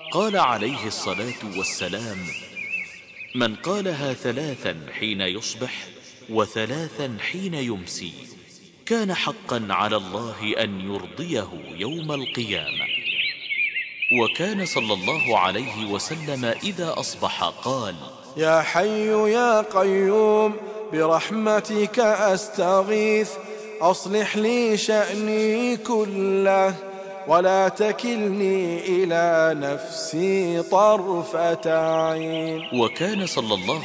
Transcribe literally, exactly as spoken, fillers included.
قال عليه الصلاة والسلام: من قالها ثلاثا حين يصبح وثلاثا حين يمسي كان حقا على الله أن يرضيه يوم القيامة. وكان صلى الله عليه وسلم إذا أصبح قال: يا حي يا قيوم برحمتك أستغيث، أصلح لي شأني كله ولا تكلني إلى نفسي طرفة عين. وكان صلى الله